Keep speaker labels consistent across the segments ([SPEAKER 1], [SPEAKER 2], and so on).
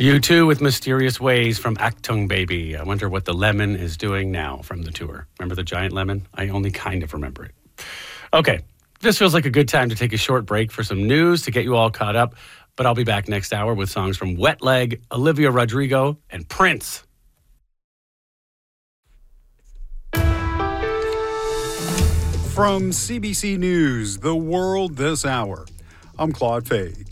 [SPEAKER 1] U2 with Mysterious Ways from Achtung Baby. I wonder what the lemon is doing now from the tour. Remember the giant lemon? I only kind of remember it. Okay, this feels like a good time to take a short break for some news to get you all caught up. But I'll be back next hour with songs from Wet Leg, Olivia Rodrigo, and Prince.
[SPEAKER 2] From CBC News, The World This Hour, I'm Claude Faig.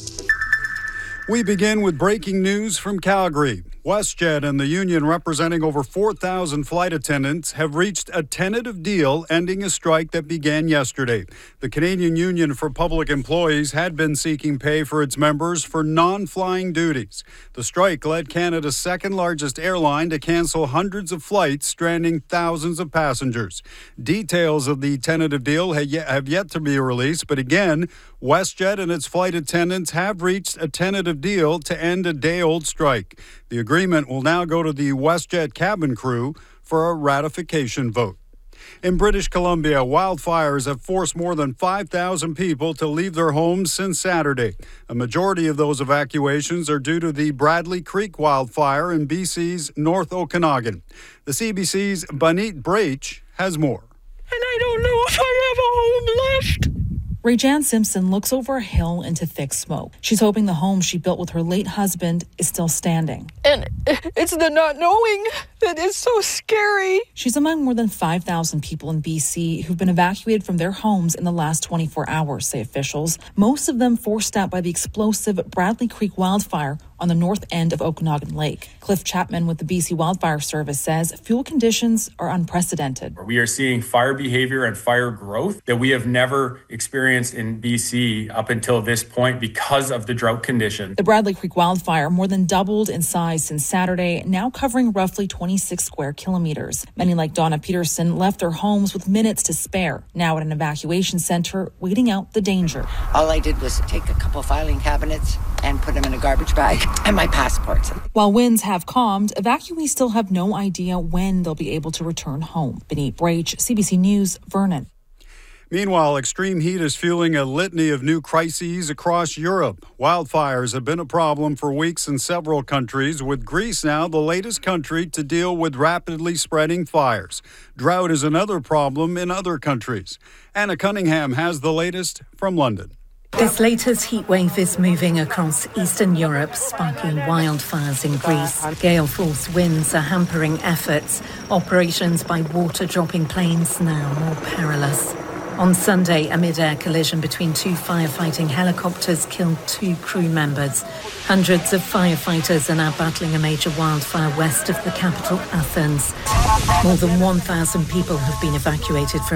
[SPEAKER 2] We begin with breaking news from Calgary. WestJet and the union representing over 4,000 flight attendants have reached a tentative deal ending a strike that began yesterday. The Canadian Union for Public Employees had been seeking pay for its members for non-flying duties. The strike led Canada's second-largest airline to cancel hundreds of flights, stranding thousands of passengers. Details of the tentative deal have yet to be released, but again, WestJet and its flight attendants have reached a tentative deal to end a day-old strike. The agreement will now go to the WestJet cabin crew for a ratification vote. In British Columbia, wildfires have forced more than 5,000 people to leave their homes since Saturday. A majority of those evacuations are due to the Bradley Creek wildfire in BC's North Okanagan. The CBC's Banit Brach has more.
[SPEAKER 3] And I don't know if I have a home left.
[SPEAKER 4] Ray-Jan Simpson looks over a hill into thick smoke. She's hoping the home she built with her late husband is still standing.
[SPEAKER 3] And it's the not knowing that is so scary.
[SPEAKER 4] She's among more than 5,000 people in BC who've been evacuated from their homes in the last 24 hours, say officials. Most of them forced out by the explosive Bradley Creek wildfire on the north end of Okanagan Lake. Cliff Chapman with the BC Wildfire Service says fuel conditions are unprecedented.
[SPEAKER 5] We are seeing fire behavior and fire growth that we have never experienced in BC up until this point because of the drought condition.
[SPEAKER 4] The Bradley Creek wildfire more than doubled in size since Saturday, now covering roughly 26 square kilometers. Many like Donna Peterson left their homes with minutes to spare, now at an evacuation center waiting out the danger.
[SPEAKER 6] All I did was take a couple filing cabinets and put them in a garbage bag and my passports.
[SPEAKER 4] While winds have calmed, evacuees still have no idea when they'll be able to return home. Banit Brach, CBC News, Vernon.
[SPEAKER 2] Meanwhile, extreme heat is fueling a litany of new crises across Europe. Wildfires have been a problem for weeks in several countries, with Greece now the latest country to deal with rapidly spreading fires. Drought is another problem in other countries. Anna Cunningham has the latest from London.
[SPEAKER 7] This latest heat wave is moving across Eastern Europe, sparking wildfires in Greece. Gale-force winds are hampering efforts. Operations by water-dropping planes now more perilous. On Sunday, a mid-air collision between two firefighting helicopters killed 2 crew members. Hundreds of firefighters are now battling a major wildfire west of the capital, Athens. More than 1,000 people have been evacuated from